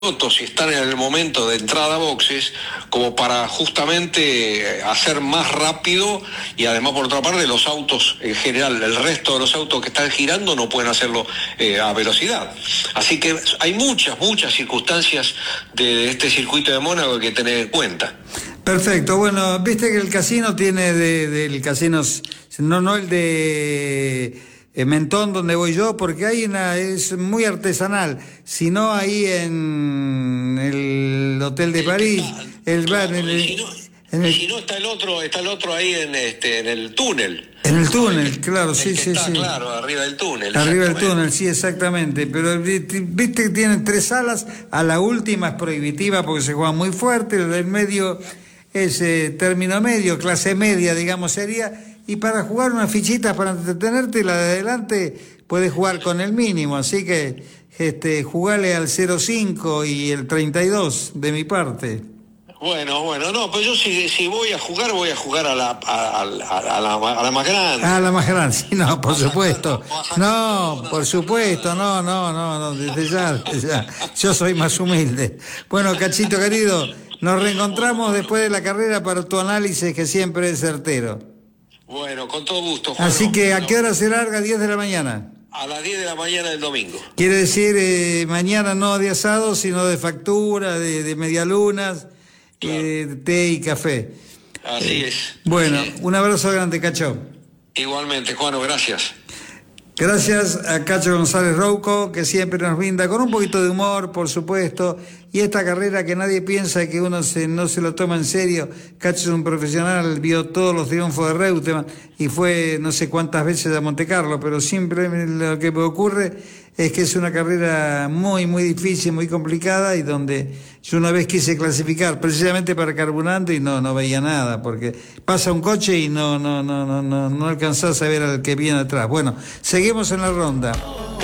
pilotos y están en el momento de entrada a boxes como para justamente hacer más rápido, y además por otra parte los autos en general, el resto de los autos que están girando no pueden hacerlo a velocidad. Así que hay muchas circunstancias de este circuito de Mónaco que hay que tener en cuenta. Perfecto, bueno, viste que el casino tiene del casino, no el de Mentón donde voy yo, porque hay es muy artesanal, sino ahí en el Hotel de París, si no está el otro ahí en el túnel. En el túnel, claro, sí. Claro, arriba del túnel. Arriba del túnel, sí, exactamente. Pero viste que tienen 3 salas, a la última es prohibitiva porque se juega muy fuerte, el del medio es término medio, clase media, digamos, sería. Y para jugar unas fichitas para entretenerte, la de adelante puedes jugar con el mínimo, así que jugale al 0,5 y el 32 de mi parte. Bueno, no, pues yo si voy a jugar a la más grande. A la más grande, sí, no, por supuesto. No, por supuesto, no, desde ya. Yo soy más humilde. Bueno, Cachito querido, nos reencontramos después de la carrera para tu análisis, que siempre es certero. Bueno, con todo gusto, Juan. Así que, ¿a qué hora se larga? 10 de la mañana. A las 10 de la mañana del domingo. Quiere decir, mañana no de asado, sino de factura, de medialunas, claro. Té y café. Así es. Bueno, así es. Un abrazo grande, Cacho. Igualmente, Juano, gracias. Gracias a Cacho González Rouco, que siempre nos brinda con un poquito de humor, por supuesto, y esta carrera que nadie piensa que uno no se lo toma en serio. Cacho es un profesional, vio todos los triunfos de Reutemann y fue no sé cuántas veces a Montecarlo, pero siempre lo que me ocurre es que es una carrera muy difícil, muy complicada, y donde yo una vez quise clasificar precisamente para carburante y no veía nada, porque pasa un coche y no alcanzás a ver al que viene atrás. Bueno, seguimos en la ronda.